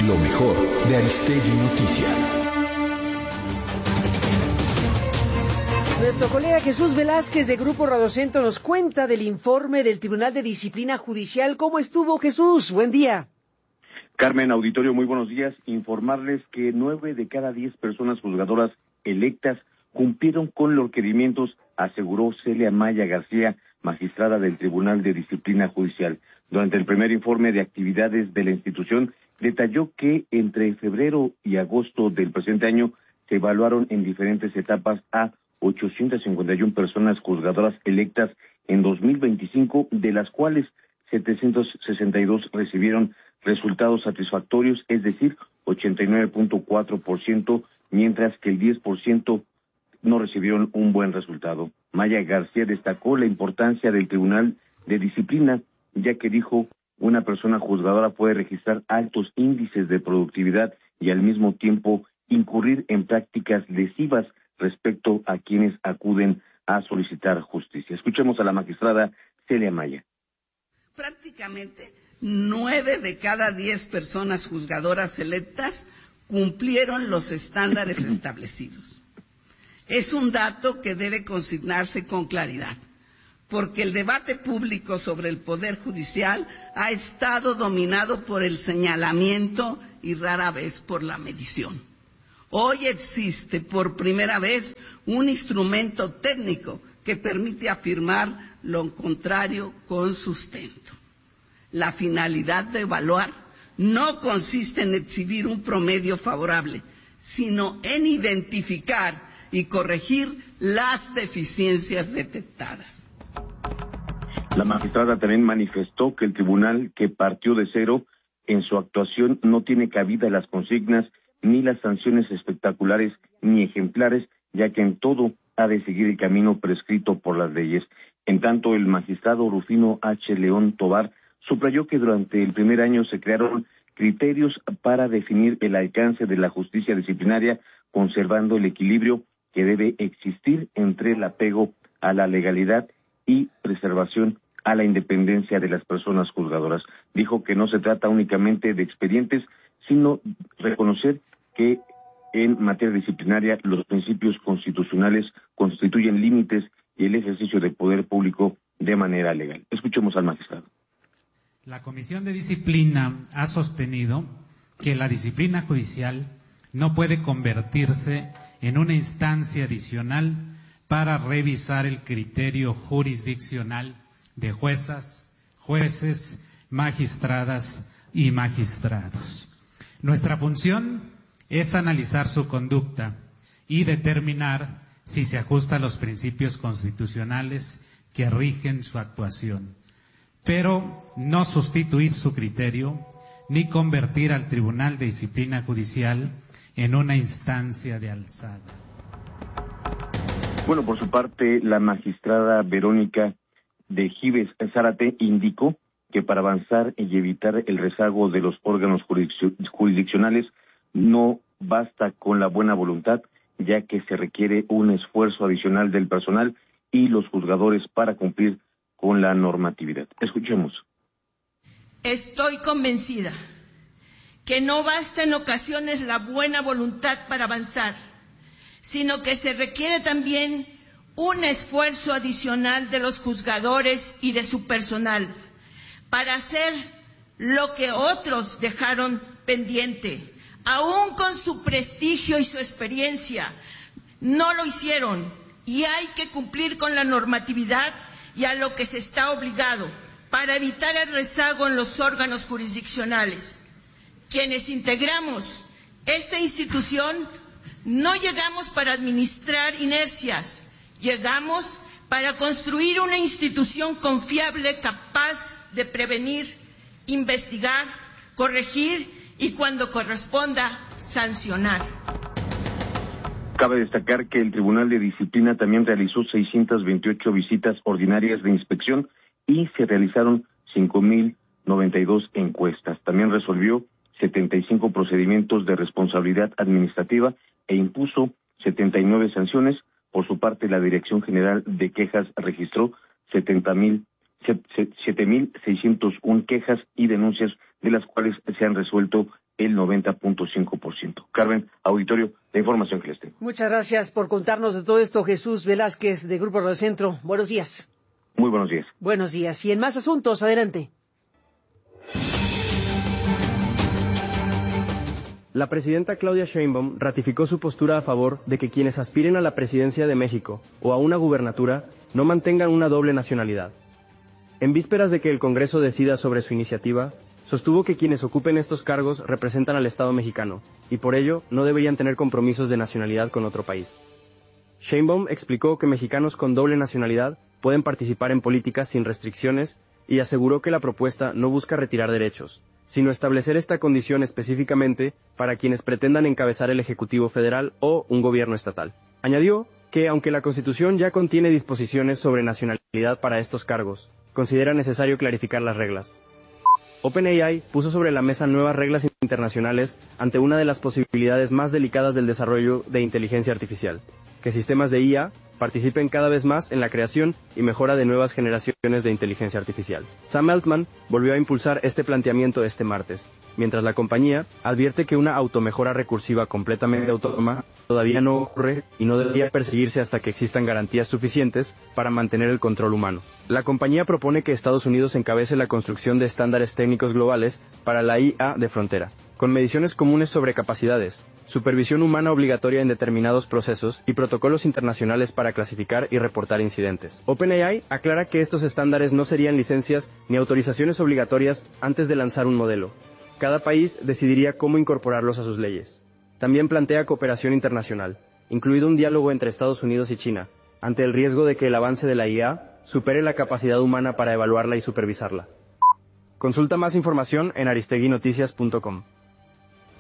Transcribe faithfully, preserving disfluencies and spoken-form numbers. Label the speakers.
Speaker 1: Lo mejor de Aristegui Noticias.
Speaker 2: Nuestro colega Jesús Velázquez de Grupo Radiocentro nos cuenta del informe del Tribunal de Disciplina Judicial. ¿Cómo estuvo, Jesús? Buen día.
Speaker 3: Carmen, auditorio, muy buenos días. Informarles que nueve de cada diez personas juzgadoras electas cumplieron con los requerimientos, aseguró Celia Maya García, magistrada del Tribunal de Disciplina Judicial. Durante el primer informe de actividades de la institución, detalló que entre febrero y agosto del presente año se evaluaron en diferentes etapas a ochocientas cincuenta y una personas juzgadoras electas en dos mil veinticinco, de las cuales setecientos sesenta y dos recibieron resultados satisfactorios, es decir, ochenta y nueve punto cuatro por ciento, mientras que el diez por ciento no recibieron un buen resultado. Maya García destacó la importancia del Tribunal de Disciplina, ya que dijo, una persona juzgadora puede registrar altos índices de productividad y al mismo tiempo incurrir en prácticas lesivas respecto a quienes acuden a solicitar justicia. Escuchemos a la magistrada Celia Maya.
Speaker 4: Prácticamente nueve de cada diez personas juzgadoras electas cumplieron los estándares establecidos. Es un dato que debe consignarse con claridad, porque el debate público sobre el Poder Judicial ha estado dominado por el señalamiento y rara vez por la medición. Hoy existe por primera vez un instrumento técnico que permite afirmar lo contrario con sustento. La finalidad de evaluar no consiste en exhibir un promedio favorable, sino en identificar y corregir las deficiencias detectadas.
Speaker 3: La magistrada también manifestó que el tribunal, que partió de cero en su actuación, no tiene cabida las consignas ni las sanciones espectaculares ni ejemplares, ya que en todo ha de seguir el camino prescrito por las leyes. En tanto, el magistrado Rufino H. León Tobar subrayó que durante el primer año se crearon criterios para definir el alcance de la justicia disciplinaria, conservando el equilibrio que debe existir entre el apego a la legalidad y preservación a la independencia de las personas juzgadoras. Dijo que no se trata únicamente de expedientes, sino reconocer que en materia disciplinaria los principios constitucionales constituyen límites y el ejercicio del poder público de manera legal. Escuchemos al magistrado.
Speaker 5: La Comisión de Disciplina ha sostenido que la disciplina judicial no puede convertirse en una instancia adicional para revisar el criterio jurisdiccional de juezas, jueces, magistradas y magistrados. Nuestra función es analizar su conducta y determinar si se ajusta a los principios constitucionales que rigen su actuación, pero no sustituir su criterio ni convertir al Tribunal de Disciplina Judicial en una instancia de alzada.
Speaker 3: Bueno, por su parte, la magistrada Verónica de Gives Zárate indicó que para avanzar y evitar el rezago de los órganos jurisdiccionales no basta con la buena voluntad, ya que se requiere un esfuerzo adicional del personal y los juzgadores para cumplir con la normatividad. Escuchemos.
Speaker 6: Estoy convencida que no basta en ocasiones la buena voluntad para avanzar, sino que se requiere también un esfuerzo adicional de los juzgadores y de su personal para hacer lo que otros dejaron pendiente. Aún con su prestigio y su experiencia, no lo hicieron y hay que cumplir con la normatividad y a lo que se está obligado para evitar el rezago en los órganos jurisdiccionales. Quienes integramos esta institución no llegamos para administrar inercias, llegamos para construir una institución confiable, capaz de prevenir, investigar, corregir y cuando corresponda, sancionar.
Speaker 3: Cabe destacar que el Tribunal de Disciplina también realizó seiscientas veintiocho visitas ordinarias de inspección y se realizaron cinco mil noventa y dos encuestas. También resolvió setenta y cinco procedimientos de responsabilidad administrativa e impuso setenta y nueve sanciones. Por su parte, la Dirección General de Quejas registró setenta mil siete mil seiscientas una quejas y denuncias, de las cuales se han resuelto el noventa punto cinco por ciento. Carmen, auditorio, la información que les tengo.
Speaker 2: Muchas gracias por contarnos de todo esto, Jesús Velázquez, de Grupo Radiocentro. Buenos días.
Speaker 3: Muy buenos días.
Speaker 2: Buenos días. Y en más asuntos, adelante.
Speaker 7: La presidenta Claudia Sheinbaum ratificó su postura a favor de que quienes aspiren a la presidencia de México o a una gubernatura no mantengan una doble nacionalidad. En vísperas de que el Congreso decida sobre su iniciativa, sostuvo que quienes ocupen estos cargos representan al Estado mexicano y por ello no deberían tener compromisos de nacionalidad con otro país. Sheinbaum explicó que mexicanos con doble nacionalidad pueden participar en política sin restricciones y aseguró que la propuesta no busca retirar derechos, sino establecer esta condición específicamente para quienes pretendan encabezar el Ejecutivo Federal o un gobierno estatal. Añadió que, aunque la Constitución ya contiene disposiciones sobre nacionalidad para estos cargos, considera necesario clarificar las reglas. OpenAI puso sobre la mesa nuevas reglas internacionales ante una de las posibilidades más delicadas del desarrollo de inteligencia artificial, que sistemas de I A participen cada vez más en la creación y mejora de nuevas generaciones de inteligencia artificial. Sam Altman volvió a impulsar este planteamiento este martes, mientras la compañía advierte que una automejora recursiva completamente autónoma todavía no ocurre y no debería perseguirse hasta que existan garantías suficientes para mantener el control humano. La compañía propone que Estados Unidos encabece la construcción de estándares técnicos globales para la I A de frontera, con mediciones comunes sobre capacidades, supervisión humana obligatoria en determinados procesos y protocolos internacionales para clasificar y reportar incidentes. OpenAI aclara que estos estándares no serían licencias ni autorizaciones obligatorias antes de lanzar un modelo. Cada país decidiría cómo incorporarlos a sus leyes. También plantea cooperación internacional, incluido un diálogo entre Estados Unidos y China, ante el riesgo de que el avance de la I A supere la capacidad humana para evaluarla y supervisarla. Consulta más información en aristegui noticias punto com.